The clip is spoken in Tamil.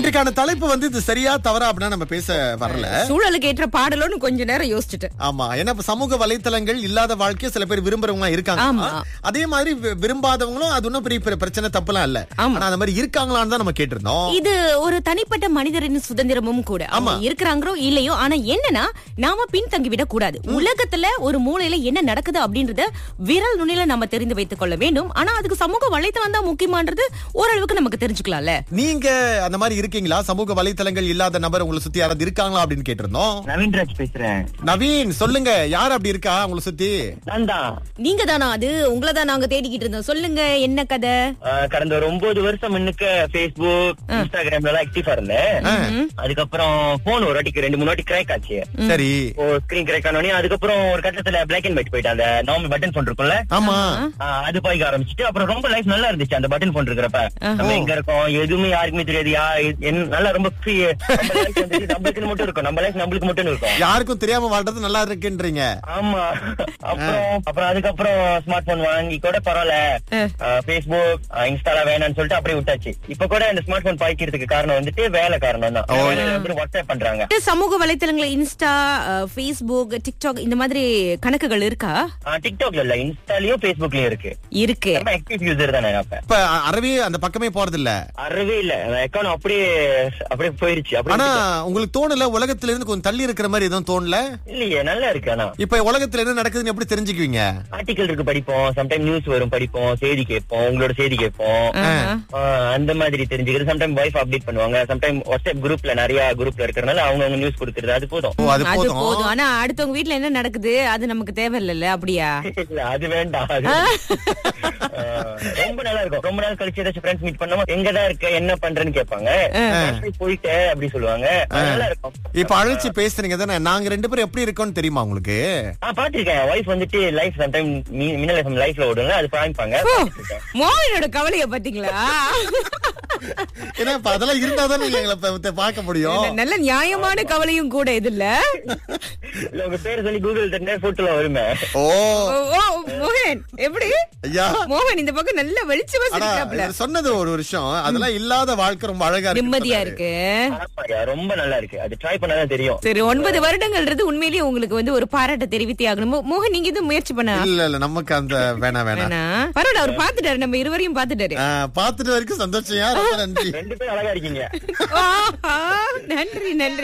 இன்றைக்கான தலைப்பு வந்து இது சரியா தவறா அப்படின்னா நம்ம பேச வரல. சூழலுக்கு ஏற்ற பாடலோன்னு கொஞ்ச நேரம் யோசிச்சுட்டு. ஆமா, ஏன்னா இப்ப சமூக வலைத்தளங்கள் இல்லாத வாழ்க்கைய சில பேர் விரும்புறவங்க இருக்காங்க. ஆமா. அதே மாதிரி விரும்பாதவங்களும் அது ஒன்னும் பெரிய பிரச்சனை தப்புலாம் இல்ல. ஆனா அந்த மாதிரி இருக்காங்களான்னு தான் நம்ம கேட்டிருந்தோம். இது ஒரு தனிப்பட்ட மனிதரின் சுதந்திரமும் கூட. ஆமா. இருக்கிறாங்களோ இல்லையோ, ஆனா என்னன்னா நாம பின்தங்கி விட கூடாது. உலகத்துல ஒரு மூலையில என்ன நடக்குது அப்படின்றத விரல் நுனியில நம்ம தெரிந்து வைத்துக் கொள்ள வேண்டும். ஆனா அதுக்கு சமூக வலைத்தளம் தான் முக்கியமானது ஓரளவுக்கு நமக்கு தெரிஞ்சுக்கலாம்ல. நீங்க அந்த மாதிரி இருக்கீங்களா? சமூக வலைத்தளங்கள் இல்லாத நபர் உங்களை சுத்தி யாராவது இருக்காங்களா அப்படின்னு கேட்டிருந்தோம். நவீன்ராஜ் பேசுறேன். நவீன், சொல்லுங்க, யார் அப்படி இருக்கா உங்களை சுத்தி? நான் தான். நீங்க தானா? அது உங்களை தான் நாங்க தேடிக்கிட்டு இருந்தோம். சொல்லுங்க, என்ன கதை? கடந்த ஒரு 9 வருஷம் முன்னுக்கு Facebook, Instagramல எல்லாம் ஆக்டிவா இருந்தேன். அதுக்கப்புறம் போன் ஒரு வாட்டிக்கு 2-3 வாட்டி கிராக் ஆச்சு. சரி. ஸ்கிரீன் கிராக் ஆனோடனே அதுக்கப்புறம் ஒரு கட்டத்துல பிளாக் அண்ட் ஒயிட் போயிட்டு அந்த நார்மல் பட்டன் போன் இருக்கும்ல, ஆமா, அது போய்க்க ஆரம்பிச்சுட்டு அப்புறம் ரொம்ப லைஃப் நல்லா இருந்துச்சு. அந்த பட்டன் போன் இருக்கிறப்ப நம்ம எங்க இருக்கோம் எதுவுமே யாருக்குமே தெரியாது. நல்லா ரொம்ப ஃப்ரீ, நம்மளுக்கு மட்டும் இருக்கும். நம்ம லைஃப் நம்மளுக்கு மட்டும் இருக்கும். யாருக்கும் தெரியாம வாழ்றது நல்லா இருக்குன்றீங்க. ஆமா. அப்புறம் அதுக்கப்புறம் ஸ்மார்ட் போன் வாங்கி கூட பரவாயில்ல, Facebook, Instaல வேணாம்னு சொல்லிட்டு அப்படியே விட்டாச்சு. இப்ப கூட இந்த ஸ்மார்ட் போன் பாய்க்கிறதுக்கு காரணம் வந்துட்டு வேலை காரணம் தான். வாட்ஸ்அப் பண்றாங்க. சமூக வலைத்தளங்கள் இன்ஸ்டா, Facebook, டிக்டாக் இந்த மாதிரி கணக்குகள் இருக்கா? டிக்டாக்ல இல்ல, இன்ஸ்டாலயும் Facebookலயும் இருக்கு. இருக்கு. ஆக்டிவ் யூசர் தானே. இப்ப அறவே அந்த பக்கமே போறது இல்ல. அறவே இல்ல, அக்கௌண்ட் அப்படியே போயிருச்சு. ஆனா உங்களுக்கு தோணல உலகத்துல இருந்து கொஞ்சம் தள்ளி இருக்கிற மாதிரி எதுவும் தோணல? இல்லையே, நல்லா இருக்கு. ஆனா இப்ப உலகத்துல என்ன நடக்குதுன்னு எப்படி தெரிஞ்சுக்குவீங்க? ஆர்டிகல் இருக்கு, படிப்போம். சம்டைம் நியூஸ் வரும், படிப்போம். செய்தி கேட்போம், உங்களோட செய்தி கேட்போம். அந்த மாதிரி தெரிஞ்சுக்கிறது. சம்டைம் வைஃப் அப்டேட் பண்ணுவாங்க. சம்டைம் வாட்ஸ்அப் குரூப்ல நிறைய குரூப்ல இருக்கறனால அவங்க நியூஸ் கொடுக்கறது. அது போதும். அது போதும். ஆனா அடுத்தவங்க வீட்ல என்ன நடக்குது அது நமக்கு தேவையில்ல. அப்படியா? இல்ல, அது வேண்டாம். ரொம்ப நல்லா இருக்கும். ரொம்ப நாள் கழிச்சு ஏதாச்சும் ஃப்ரெண்ட்ஸ் மீட் பண்ணோம், எங்கதான் இருக்க, என்ன பண்றேன்னு கேட்பாங்க. போயிட்டு அப்படி சொல்லுவாங்க. நல்லா இருக்கும். இப்ப அழைச்சு பேசுறீங்க தானே, நாங்க 2 பேரும் எப்படி இருக்கோம்னு தெரியுமா உங்களுக்கு? பாத்திருக்கேன். வைஃப் வந்துட்டு லைஃப் சம்டைம் மின்னல் எஃப்எம் லைஃப்ல ஓடுங்க, அது பாய்ப்பாங்க. மோகனோட கவலைய பாத்தீங்களா? ஏன்னா அதெல்லாம் இருந்தா தானே எங்களை பார்க்க முடியும். நல்ல நியாயமான கவலையும் கூட இது இல்ல. உங்க பேர் சொல்லி கூகுள் தட்டினா போட்டோல வருமே. ஓ மோகன் எப்படி? ஐயா, மோகன் இந்த பக்கம் நல்ல வெளிச்சமா சிரிக்கிறாப்ல. சொன்னது ஒரு விஷயம், அதெல்லாம் இல்லாத வாழ்க்கை ரொம்ப அழகா இருக்கு, நிம்மதியா இருக்கு. ரொம்ப நல்லா இருக்கு. அது ட்ரை பண்ணாதான் தெரியும். சரி, 9 வருடங்கள்ன்றது உண்மையிலேயே உங்களுக்கு வந்து ஒரு பாராட்ட தெரிவித்தே ஆகணும். மோகன், நீங்க இது முயற்சி பண்ண? இல்ல நமக்கு அந்த வேணாம். பரவாயில்ல, அவர் பாத்துட்டாரு, நம்ம இருவரையும் பாத்துட்டாரு. பாத்துட்டு வரைக்கும் சந்தோஷம். ரொம்ப நன்றி. 2 பேரும் அழகா இருக்கீங்க. நன்றி.